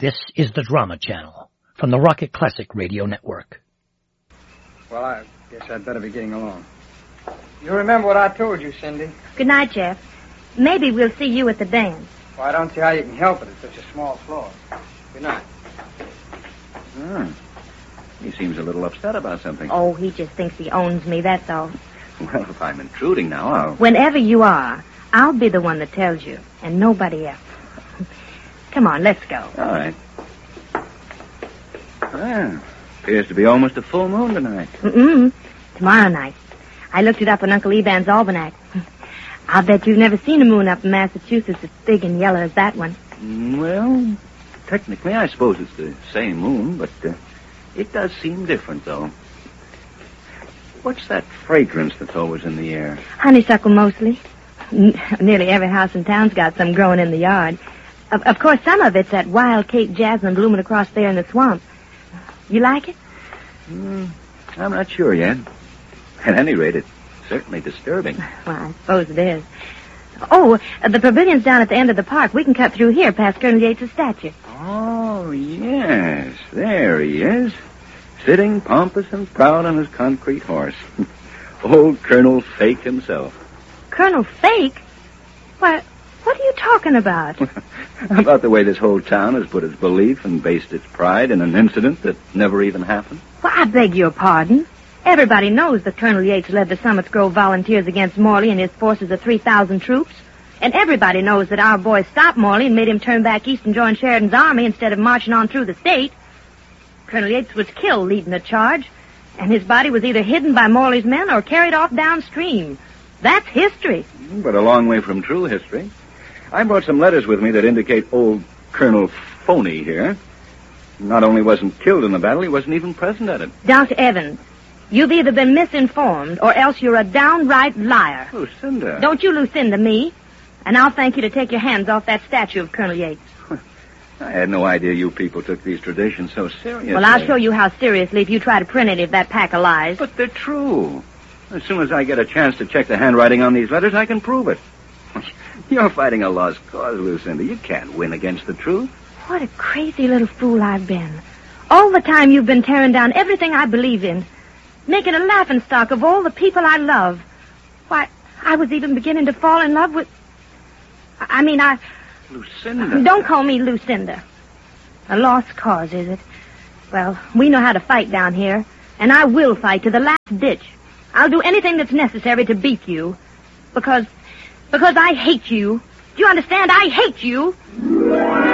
This is the Drama Channel from the Rocket Classic Radio Network. Well, I guess I'd better be getting along. You remember what I told you, Cindy? Good night, Jeff. Maybe we'll see you at the dance. Well, I don't see how you can help it. It's such a small floor. Good night. He seems a little upset about something. Oh, he just thinks he owns me, that's all. Well, if I'm intruding now, I'll... Whenever you are, I'll be the one that tells you, and nobody else. Come on, let's go. All right. Well, appears to be almost a full moon tonight. Tomorrow night. I looked it up in Uncle Eban's almanac. I'll bet you've never seen a moon up in Massachusetts as big and yellow as that one. Well, technically, I suppose it's the same moon, but it does seem different, though. What's that fragrance that's always in the air? Honeysuckle, mostly. Nearly every house in town's got some growing in the yard. Of course, some of it's that wild Cape jasmine blooming across there in the swamp. You like it? I'm not sure yet. At any rate, it's certainly disturbing. Well, I suppose it is. Oh, the pavilion's down at the end of the park. We can cut through here past Colonel Yates' statue. Oh, yes. There he is. Sitting pompous and proud on his concrete horse. Old Colonel Fake himself. Colonel Fake? Why, what are you talking about? About the way this whole town has put its belief and based its pride in an incident that never even happened. Well, I beg your pardon. Everybody knows that Colonel Yates led the Summits Grove Volunteers against Morley and his forces of 3,000 troops. And everybody knows that our boys stopped Morley and made him turn back east and join Sheridan's army instead of marching on through the state. Colonel Yates was killed leading the charge, and his body was either hidden by Morley's men or carried off downstream. That's history. But a long way from true history. I brought some letters with me that indicate old Colonel Phony here not only wasn't killed in the battle, he wasn't even present at it. Dr. Evans, you've either been misinformed or else you're a downright liar. Lucinda. Don't you Lucinda me, and I'll thank you to take your hands off that statue of Colonel Yates. I had no idea you people took these traditions so seriously. Well, I'll show you how seriously if you try to print any of that pack of lies. But they're true. As soon as I get a chance to check the handwriting on these letters, I can prove it. You're fighting a lost cause, Lucinda. You can't win against the truth. What a crazy little fool I've been. All the time you've been tearing down everything I believe in, making a laughingstock of all the people I love. Why, I was even beginning to fall in love with... Lucinda. Don't call me Lucinda. A lost cause, is it? Well, we know how to fight down here, and I will fight to the last ditch. I'll do anything that's necessary to beat you. Because I hate you. Do you understand? I hate you.